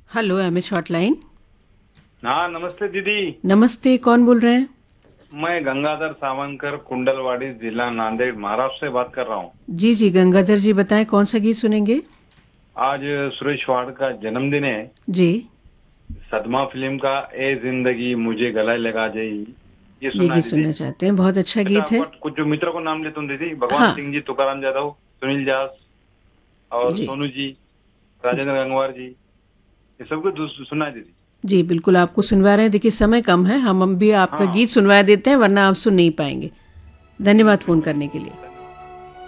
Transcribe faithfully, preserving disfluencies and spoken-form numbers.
Hello M H hotline. हाँ, नमस्ते दीदी। नमस्ते, कौन बोल रहे हैं? मैं गंगाधर सावंकर, कुंडलवाड़ी, जिला नांदेड़, महाराष्ट्र से बात कर रहा हूँ। जी जी गंगाधर जी, बताएं कौन सा गीत सुनेंगे? आज सुरेश वाड का जन्मदिन है। जी। सदमा फिल्म का ए जिंदगी मुझे गले लगा जाई, ये ये सुनना है गीत दीदी। सुनना चाहते हैं, बहुत अच्छा अच्छा, गीत है। आपका कुछ जो मित्रों को नाम लेता हूँ दीदी, भगवान हाँ। सिंह जी, तुकाराम जाधव, सुनील जास और जी सोनू जी, राजेंद्र गंगवार जी, ये सबको दु- सुनना है दीदी। जी बिल्कुल, आपको सुनवा रहे हैं। देखिए समय कम है, हम हम भी आपका हाँ, गीत सुनवा देते हैं, वरना आप सुन नहीं पाएंगे। जी धन्यवाद फ़ोन बिल्कुल। करने के लिए।